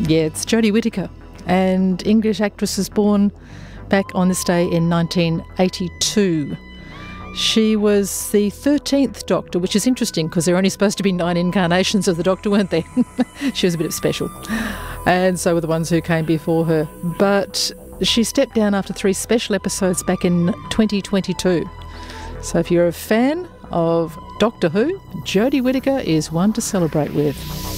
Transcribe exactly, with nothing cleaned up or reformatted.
Yeah, it's Jodie Whittaker, and English actress was born back on this day in nineteen eighty-two. She was the thirteenth Doctor, which is interesting because there are only supposed to be nine incarnations of the Doctor, weren't there? She was a bit of special. And so were the ones who came before her. But she stepped down after three special episodes back in twenty twenty-two. So if you're a fan of Doctor Who, Jodie Whittaker is one to celebrate with.